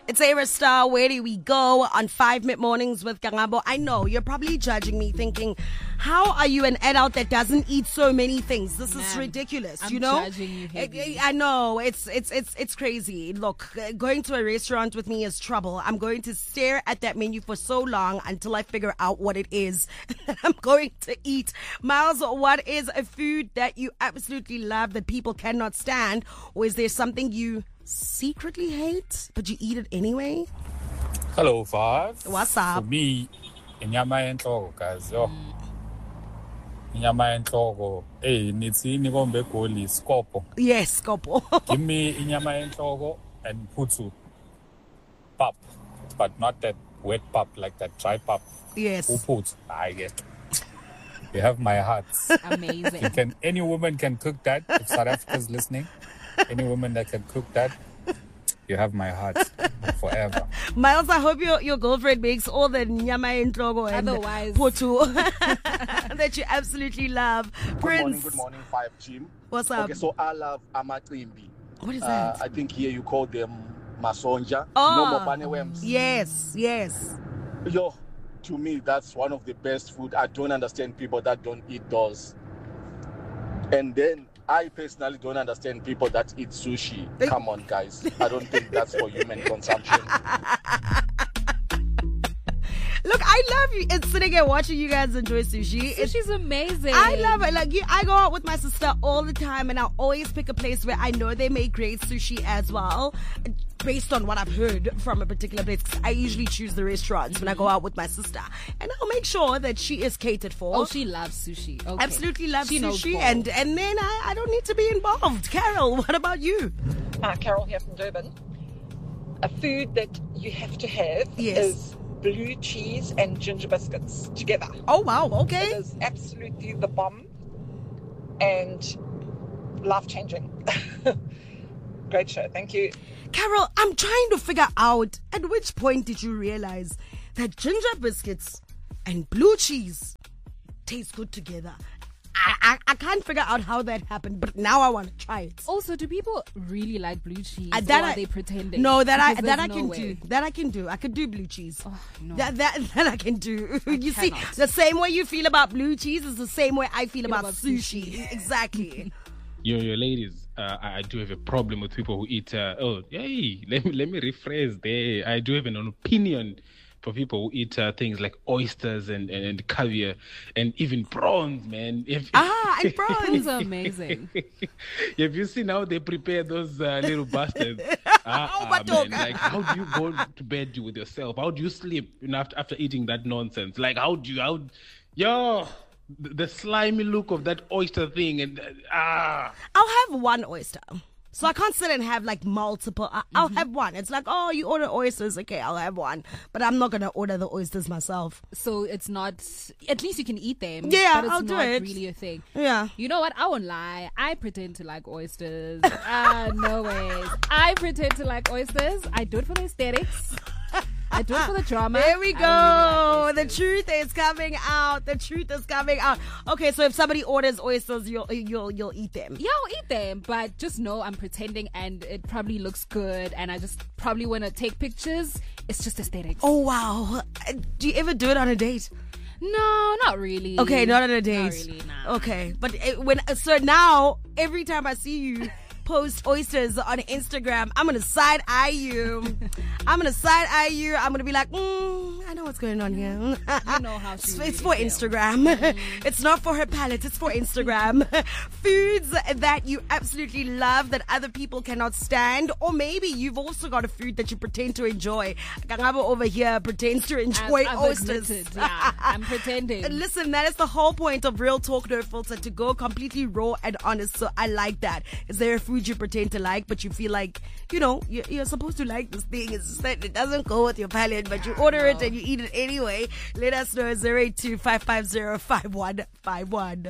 It's Era Star. Where do we go on 5 Mid Mornings with Kangabo? I know you're probably judging me, thinking, "How are you an adult that doesn't eat so many things? This is ridiculous." I'm you know, judging you heavy. I know it's crazy. Look, going to a restaurant with me is trouble. I'm going to stare at that menu for so long until I figure out what it is that I'm going to eat. Miles, what is a food that you absolutely love that people cannot stand, or is there something you secretly hate but you eat it anyway? Hello, Five. What's up? For me, inyama yenhloko, guys. Yo. Inyama yenhloko. Hey, nithi nikombe goli skopo. Yes, Kopo. Give me inyama yenhloko and putsu pap, but not that wet pap, like that dry pap. Yes. Put. I get. You have my heart. Amazing. Any woman can cook that. If South Africa's listening, any woman that can cook that, you have my heart forever. Miles, I hope your girlfriend makes all the nyama yenhloko and Otherwise- putu that you absolutely love. Prince, Good morning, 5 Jim. what's up? Okay, so I love amaqimbi. What is that? I think here you call them masonja. Oh. No mopane worms. Yes. Yo, to me, that's one of the best food. I don't understand people that don't eat those. And then I personally don't understand people that eat sushi. Come on, guys. I don't think that's for human consumption. Look, I love you. It's sitting here watching you guys enjoy sushi. Sushi's amazing. I love it. Like, I go out with my sister all the time, and I always pick a place where I know they make great sushi as well, based on what I've heard from a particular place. 'Cause I usually choose the restaurants when I go out with my sister, and I'll make sure that she is catered for. Oh, she loves sushi. Okay. Absolutely loves She knows sushi, both. and then I don't need to be involved. Carol, what about you? Carol here from Durban. A food that you have to have Yes. is blue cheese and ginger biscuits together. Oh wow, okay. It is absolutely the bomb and life-changing. Great show. Thank you. Carol, I'm trying to figure out, at which point did you realize that ginger biscuits and blue cheese taste good together? I can't figure out how that happened, but now I want to try it. Also, do people really like blue cheese? That or I- are they pretending? No, Because I there's can no way. do. That I can do. I could do blue cheese. Oh, no. That I can do. You see, cannot. the same way you feel about blue cheese is the same way I feel about about sushi. Exactly. Yo, ladies, I do have a problem with people who eat. Let me rephrase there. I do have an opinion for people who eat things like oysters and caviar and even prawns, man. and Prawns prawns. are amazing. Have you seen how they prepare those little bastards? but Man, like, how do you go to bed with yourself? How do you sleep after eating that nonsense? Like, the slimy look of that oyster thing and I'll have one oyster. So I can't sit and have like multiple. I'll have one. It's like, oh, you order oysters. Okay, I'll have one. But I'm not going to order the oysters myself. So it's not. At least you can eat them. Yeah, but it's I'll do not it. really a thing. Yeah. You know what? I won't lie. I pretend to like oysters. No ways. I pretend to like oysters. I do it for the aesthetics. I do it for the drama. There we I go. don't really The like oysters. truth is coming out. The truth is coming out. Okay, so if somebody orders oysters, you'll eat them. Yeah, I'll eat them, but just know I'm pretending, and it probably looks good, and I just probably want to take pictures. It's just aesthetics. Oh wow. Do you ever do it on a date? No, not really. Okay, not on a date. Not really, nah. Okay, but so now every time I see you post oysters on Instagram, I'm gonna side eye you. I'm gonna be like, I know what's going on here. You know how she It's really for feels. Instagram. It's not for her palate. It's for Instagram. Foods that you absolutely love that other people cannot stand, or maybe you've also got a food that you pretend to enjoy. Kangabo over here pretends to enjoy I've oysters. admitted, yeah, I'm pretending. Listen, that is the whole point of Real Talk No Filter, to go completely raw and honest. So I like that. Is there a food you pretend to like, but you feel like, you're supposed to like this thing? It's just that it doesn't go with your palate, but you order it and you eat it anyway. Let us know. 082 550 5151.